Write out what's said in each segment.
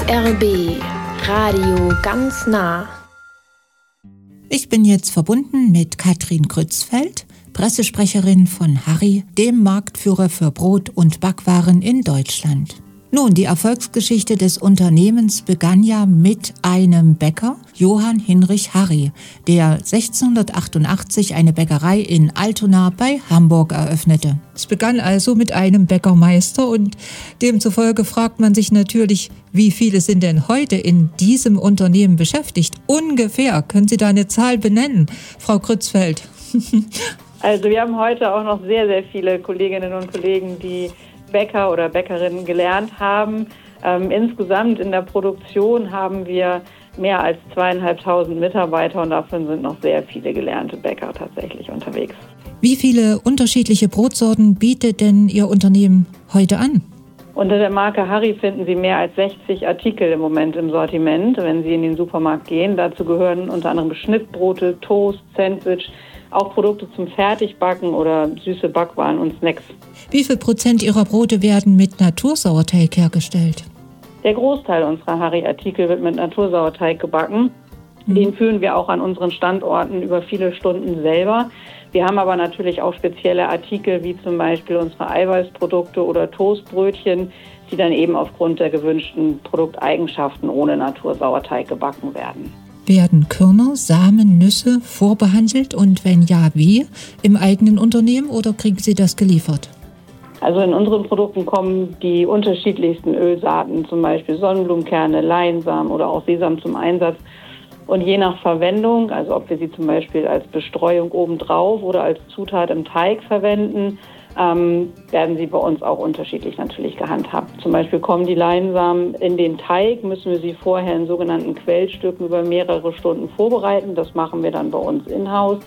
RBB Radio ganz nah. Ich bin jetzt verbunden mit Katrin Krützfeld, Pressesprecherin von Harry, dem Marktführer für Brot- und Backwaren in Deutschland. Nun, die Erfolgsgeschichte des Unternehmens begann ja mit einem Bäcker, Johann Hinrich Harry, der 1688 eine Bäckerei in Altona bei Hamburg eröffnete. Es begann also mit einem Bäckermeister und demzufolge fragt man sich natürlich, wie viele sind denn heute in diesem Unternehmen beschäftigt? Ungefähr. Können Sie da eine Zahl benennen, Frau Krützfeld? Also wir haben heute auch noch sehr, sehr viele Kolleginnen und Kollegen, die Bäcker oder Bäckerinnen gelernt haben. Insgesamt in der Produktion haben wir mehr als 2.500 Mitarbeiter und davon sind noch sehr viele gelernte Bäcker tatsächlich unterwegs. Wie viele unterschiedliche Brotsorten bietet denn Ihr Unternehmen heute an? Unter der Marke Harry finden Sie mehr als 60 Artikel im Moment im Sortiment, wenn Sie in den Supermarkt gehen. Dazu gehören unter anderem Schnittbrote, Toast, Sandwich, auch Produkte zum Fertigbacken oder süße Backwaren und Snacks. Wie viel Prozent Ihrer Brote werden mit Natursauerteig hergestellt? Der Großteil unserer Harry-Artikel wird mit Natursauerteig gebacken. Den führen wir auch an unseren Standorten über viele Stunden selber. Wir haben aber natürlich auch spezielle Artikel, wie zum Beispiel unsere Eiweißprodukte oder Toastbrötchen, die dann eben aufgrund der gewünschten Produkteigenschaften ohne Natursauerteig gebacken werden. Werden Körner, Samen, Nüsse vorbehandelt und wenn ja, wie? Im eigenen Unternehmen oder kriegen Sie das geliefert? Also in unseren Produkten kommen die unterschiedlichsten Ölsaaten, zum Beispiel Sonnenblumenkerne, Leinsamen oder auch Sesam zum Einsatz. Und je nach Verwendung, also ob wir sie zum Beispiel als Bestreuung obendrauf oder als Zutat im Teig verwenden, werden sie bei uns auch unterschiedlich natürlich gehandhabt. Zum Beispiel kommen die Leinsamen in den Teig, müssen wir sie vorher in sogenannten Quellstücken über mehrere Stunden vorbereiten. Das machen wir dann bei uns in-house.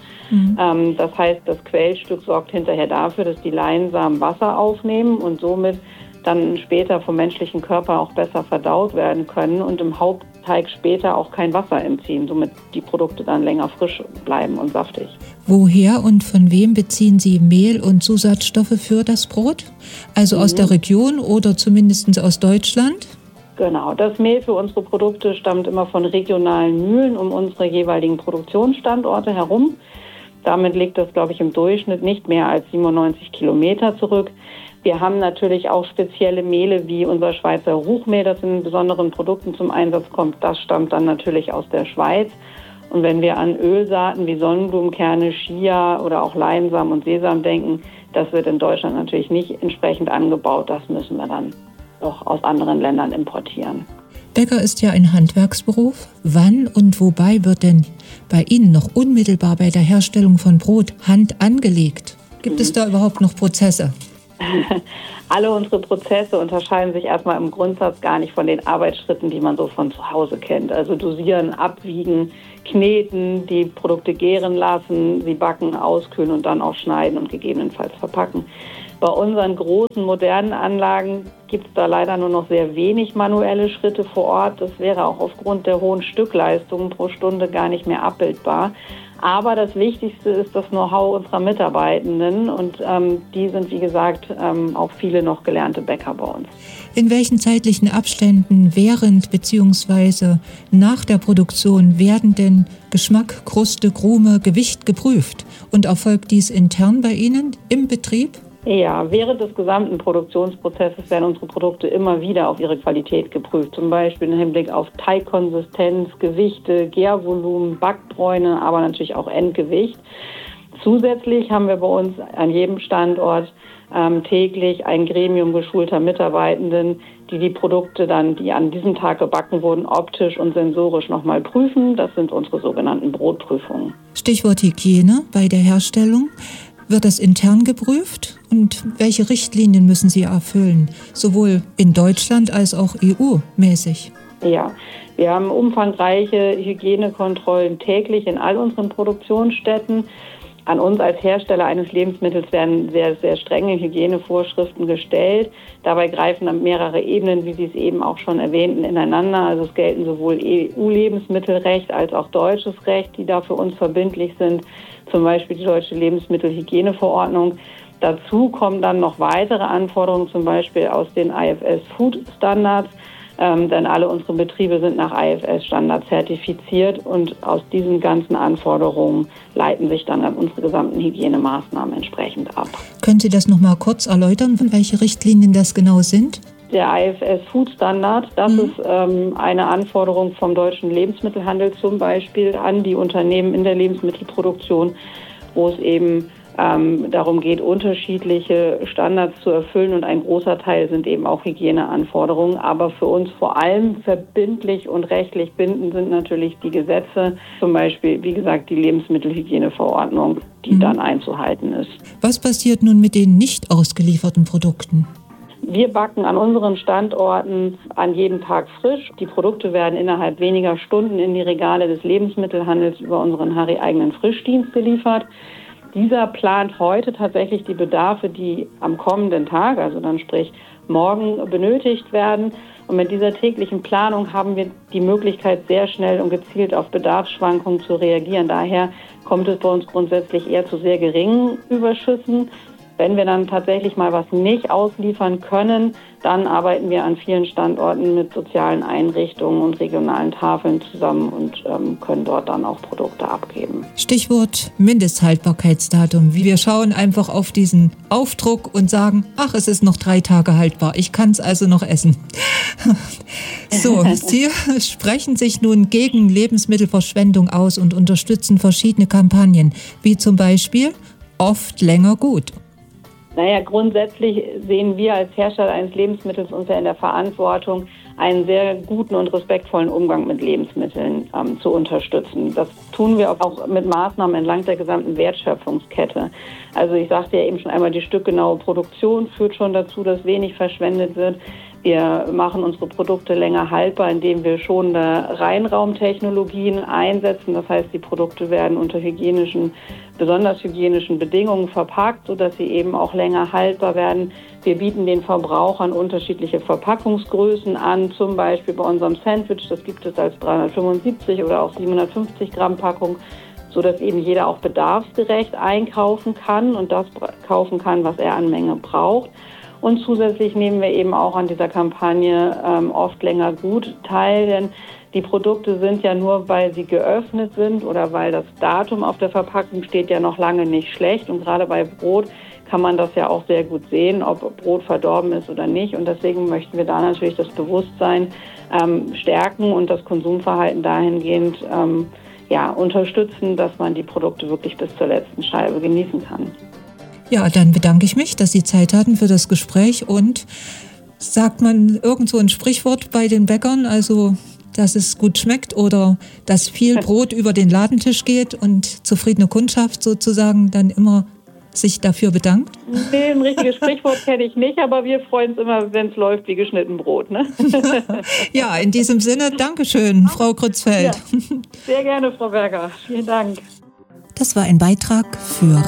Das heißt, das Quellstück sorgt hinterher dafür, dass die Leinsamen Wasser aufnehmen und somit dann später vom menschlichen Körper auch besser verdaut werden können und im Hauptteig später auch kein Wasser entziehen, somit die Produkte dann länger frisch bleiben und saftig. Woher und von wem beziehen Sie Mehl und Zusatzstoffe für das Brot? Also aus der Region oder zumindest aus Deutschland? Genau, das Mehl für unsere Produkte stammt immer von regionalen Mühlen um unsere jeweiligen Produktionsstandorte herum. Damit liegt das, glaube ich, im Durchschnitt nicht mehr als 97 Kilometer zurück. Wir haben natürlich auch spezielle Mehle wie unser Schweizer Ruchmehl, das in besonderen Produkten zum Einsatz kommt. Das stammt dann natürlich aus der Schweiz. Und wenn wir an Ölsaaten wie Sonnenblumenkerne, Chia oder auch Leinsamen und Sesam denken, das wird in Deutschland natürlich nicht entsprechend angebaut. Das müssen wir dann doch aus anderen Ländern importieren. Bäcker ist ja ein Handwerksberuf. Wann und wobei wird denn bei Ihnen noch unmittelbar bei der Herstellung von Brot Hand angelegt? Gibt es da überhaupt noch Prozesse? Alle unsere Prozesse unterscheiden sich erstmal im Grundsatz gar nicht von den Arbeitsschritten, die man so von zu Hause kennt. Also dosieren, abwiegen, kneten, die Produkte gären lassen, sie backen, auskühlen und dann auch schneiden und gegebenenfalls verpacken. Bei unseren großen, modernen Anlagen gibt es da leider nur noch sehr wenig manuelle Schritte vor Ort. Das wäre auch aufgrund der hohen Stückleistungen pro Stunde gar nicht mehr abbildbar. Aber das Wichtigste ist das Know-how unserer Mitarbeitenden und die sind, wie gesagt, auch viele noch gelernte Bäcker bei uns. In welchen zeitlichen Abständen während bzw. nach der Produktion werden denn Geschmack, Kruste, Krume, Gewicht geprüft? Und erfolgt dies intern bei Ihnen im Betrieb? Ja, während des gesamten Produktionsprozesses werden unsere Produkte immer wieder auf ihre Qualität geprüft. Zum Beispiel im Hinblick auf Teigkonsistenz, Gewichte, Gärvolumen, Backbräune, aber natürlich auch Endgewicht. Zusätzlich haben wir bei uns an jedem Standort täglich ein Gremium geschulter Mitarbeitenden, die die Produkte dann, die an diesem Tag gebacken wurden, optisch und sensorisch nochmal prüfen. Das sind unsere sogenannten Brotprüfungen. Stichwort Hygiene bei der Herstellung. Wird das intern geprüft und welche Richtlinien müssen Sie erfüllen, sowohl in Deutschland als auch EU-mäßig? Ja, wir haben umfangreiche Hygienekontrollen täglich in all unseren Produktionsstätten. An uns als Hersteller eines Lebensmittels werden sehr, sehr strenge Hygienevorschriften gestellt. Dabei greifen dann mehrere Ebenen, wie Sie es eben auch schon erwähnten, ineinander. Also es gelten sowohl EU-Lebensmittelrecht als auch deutsches Recht, die da für uns verbindlich sind. Zum Beispiel die Deutsche Lebensmittelhygieneverordnung. Dazu kommen dann noch weitere Anforderungen, zum Beispiel aus den IFS Food Standards. denn alle unsere Betriebe sind nach IFS-Standard zertifiziert und aus diesen ganzen Anforderungen leiten sich dann unsere gesamten Hygienemaßnahmen entsprechend ab. Können Sie das noch mal kurz erläutern, welche Richtlinien das genau sind? Der IFS Food Standard, das ist eine Anforderung vom deutschen Lebensmittelhandel zum Beispiel an die Unternehmen in der Lebensmittelproduktion, wo es eben darum geht, unterschiedliche Standards zu erfüllen und ein großer Teil sind eben auch Hygieneanforderungen. Aber für uns vor allem verbindlich und rechtlich bindend sind natürlich die Gesetze, zum Beispiel, wie gesagt, die Lebensmittelhygieneverordnung, die dann einzuhalten ist. Was passiert nun mit den nicht ausgelieferten Produkten? Wir backen an unseren Standorten an jedem Tag frisch. Die Produkte werden innerhalb weniger Stunden in die Regale des Lebensmittelhandels über unseren Harry-eigenen Frischdienst geliefert. Dieser plant heute tatsächlich die Bedarfe, die am kommenden Tag, also dann sprich morgen, benötigt werden. Und mit dieser täglichen Planung haben wir die Möglichkeit, sehr schnell und gezielt auf Bedarfsschwankungen zu reagieren. Daher kommt es bei uns grundsätzlich eher zu sehr geringen Überschüssen. Wenn wir dann tatsächlich mal was nicht ausliefern können, dann arbeiten wir an vielen Standorten mit sozialen Einrichtungen und regionalen Tafeln zusammen und können dort dann auch Produkte abgeben. Stichwort Mindesthaltbarkeitsdatum. Wir schauen einfach auf diesen Aufdruck und sagen, ach, es ist noch 3 Tage haltbar. Ich kann es also noch essen. So, Sie sprechen sich nun gegen Lebensmittelverschwendung aus und unterstützen verschiedene Kampagnen, wie zum Beispiel oft länger gut. Naja, grundsätzlich sehen wir als Hersteller eines Lebensmittels uns ja in der Verantwortung, einen sehr guten und respektvollen Umgang mit Lebensmitteln zu unterstützen. Das tun wir auch mit Maßnahmen entlang der gesamten Wertschöpfungskette. Also ich sagte ja eben schon einmal, die stückgenaue Produktion führt schon dazu, dass wenig verschwendet wird. Wir machen unsere Produkte länger haltbar, indem wir schonende Reinraumtechnologien einsetzen. Das heißt, die Produkte werden unter besonders hygienischen Bedingungen verpackt, sodass sie eben auch länger haltbar werden. Wir bieten den Verbrauchern unterschiedliche Verpackungsgrößen an, zum Beispiel bei unserem Sandwich, das gibt es als 375 oder auch 750 Gramm Packung, sodass eben jeder auch bedarfsgerecht einkaufen kann und das kaufen kann, was er an Menge braucht. Und zusätzlich nehmen wir eben auch an dieser Kampagne oft länger gut teil, denn die Produkte sind ja nur, weil sie geöffnet sind oder weil das Datum auf der Verpackung steht, ja noch lange nicht schlecht. Und gerade bei Brot kann man das ja auch sehr gut sehen, ob Brot verdorben ist oder nicht. Und deswegen möchten wir da natürlich das Bewusstsein stärken und das Konsumverhalten dahingehend unterstützen, dass man die Produkte wirklich bis zur letzten Scheibe genießen kann. Ja, dann bedanke ich mich, dass Sie Zeit hatten für das Gespräch und sagt man irgend so ein Sprichwort bei den Bäckern, also dass es gut schmeckt oder dass viel Brot über den Ladentisch geht und zufriedene Kundschaft sozusagen dann immer sich dafür bedankt? Nee, ein richtiges Sprichwort kenne ich nicht, aber wir freuen uns immer, wenn es läuft wie geschnitten Brot. Ne? Ja, in diesem Sinne, Dankeschön, Frau Krützfeld. Ja, sehr gerne, Frau Berger. Vielen Dank. Das war ein Beitrag für